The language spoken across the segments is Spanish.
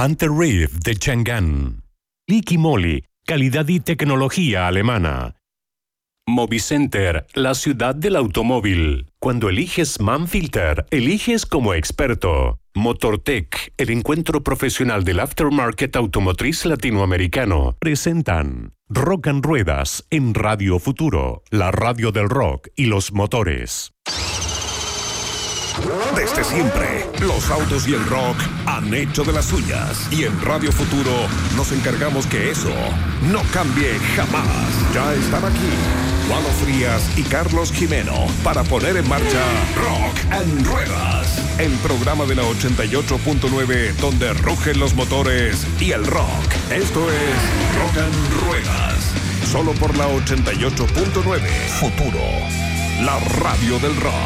Hunter Reef de Chang'an. Liqui Moly, calidad y tecnología alemana. Movicenter, la ciudad del automóvil. Cuando eliges Manfilter, eliges como experto. Motortech, el encuentro profesional del aftermarket automotriz latinoamericano, presentan Rock and Ruedas en Radio Futuro, la radio del rock y los motores. Desde siempre, los autos y el rock han hecho de las suyas. Y en Radio Futuro nos encargamos que eso no cambie jamás. Ya están aquí Walo Frías y Carlos Jimeno para poner en marcha Rock and Ruedas, el programa de la 88.9 donde rugen los motores y el rock. Esto es Rock and Ruedas, solo por la 88.9 Futuro, la radio del rock.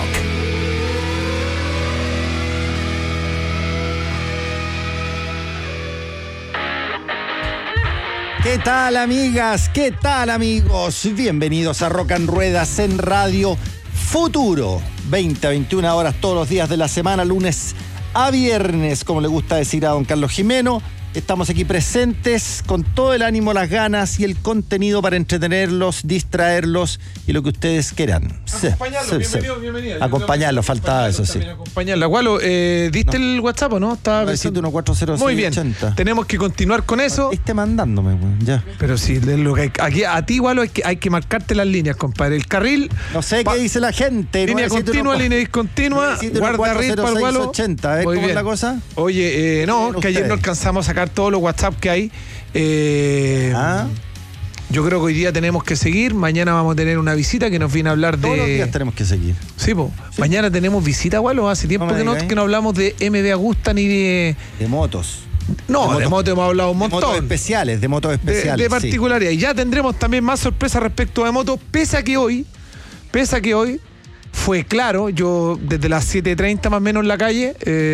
¿Qué tal, amigas? ¿Qué tal, amigos? Bienvenidos a Rock and Ruedas en Radio Futuro. 20 a 21 horas todos los días de la semana, lunes a viernes, como le gusta decir a don Carlos Jimeno. Estamos aquí presentes con todo el ánimo, las ganas y el contenido para entretenerlos, distraerlos y lo que ustedes quieran. Acompañarlos, bienvenido. Acompañarlos, faltaba eso, sí. Acompañarlos. Gualo, ¿diste el WhatsApp o no? Estaba pensando 140680. Muy bien, tenemos que continuar con eso. Esté mandándome, ya. Pero sí, aquí a ti, Gualo, hay que marcarte las líneas, compadre. El carril. No sé qué dice la gente. Línea continua, línea discontinua. Guardarril para el Gualo. 80. A ver cómo es la cosa. Oye, que ayer no alcanzamos a sacar todos los WhatsApp que hay. Yo creo que hoy día tenemos que seguir. Mañana vamos a tener una visita que nos viene a hablar de... Todos los días tenemos que seguir. Sí, po. Sí. Mañana tenemos visita, Gualo. Hace tiempo que no hablamos de MV Agusta ni de... De motos. No, de motos hemos hablado un montón. De motos especiales. De particularidad. Sí. Y ya tendremos también más sorpresas respecto de motos, pese a que hoy fue claro, yo desde las 7:30 más o menos en la calle,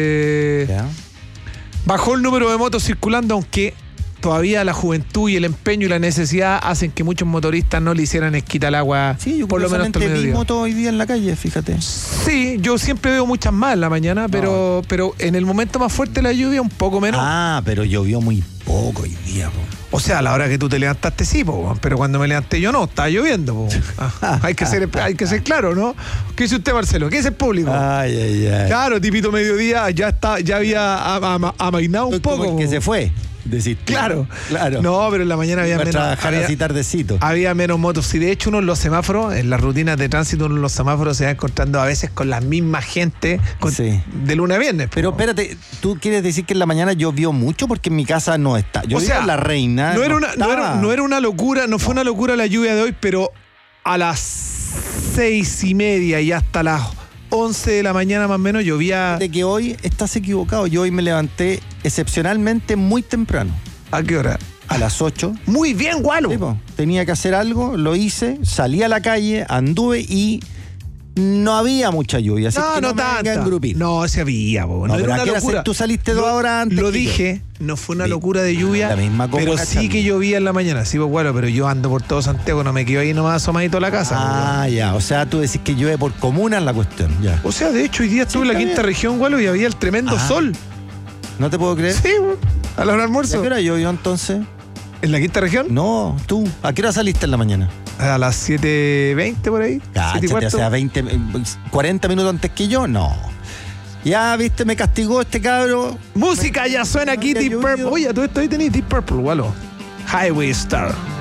bajó el número de motos circulando, aunque todavía la juventud y el empeño y la necesidad hacen que muchos motoristas no le hicieran esquita al agua. Sí, yo por lo menos vi motos hoy día en la calle, fíjate. Sí, yo siempre veo muchas más en la mañana, pero en el momento más fuerte de la lluvia un poco menos. Pero llovió muy poco hoy día, po. O sea, a la hora que tú te levantaste sí, po, pero cuando me levanté yo no, estaba lloviendo, po. Hay que ser claro, ¿no? ¿Qué dice usted, Marcelo? ¿Qué dice el público? Ay. Claro, tipito mediodía, ya había amainado un poco. Como el que se fue. Deciste. Claro. No, pero en la mañana había menos. Trabajar así tardecito. Había menos motos. Y de hecho, uno en los semáforos, en las rutinas de tránsito, uno en los semáforos se va encontrando a veces con la misma gente de lunes a viernes. Pero espérate, ¿tú quieres decir que en la mañana llovió mucho? Porque en mi casa no está. Yo vivo en La Reina. No era una locura, no fue una locura la lluvia de hoy, pero a las 6:30 y hasta las 11 de la mañana más o menos llovía. De que hoy estás equivocado. Yo hoy me levanté excepcionalmente muy temprano. ¿A qué hora? A las 8. Muy bien, Gualo. Sí, tenía que hacer algo, lo hice, salí a la calle, anduve y no había mucha lluvia. Así que no tanta. No, se había. No era una locura. Tú saliste 2 horas antes. Lo dije, no fue una locura de lluvia, la misma pero sí que llovía en la mañana. Sí, pues bueno, pero yo ando por todo Santiago, no me quedo ahí nomás asomadito a la casa. Ya. O sea, tú decís que llueve por comuna en la cuestión. Ya. O sea, de hecho, hoy día estuve en la quinta región, Gualo, y había el tremendo sol. ¿No te puedo creer? Sí, a la hora del almuerzo. ¿A qué hora llovió entonces? ¿En la quinta región? No, tú. ¿A qué hora saliste en la mañana? A las 7:20 por ahí. Cáchate, o sea, 40 minutos antes que yo, no. Ya, viste, me castigó este cabro. Música ya suena aquí, Deep Purple. Oye, tú esto ahí tenés Deep Purple, Gualo. Highway Star.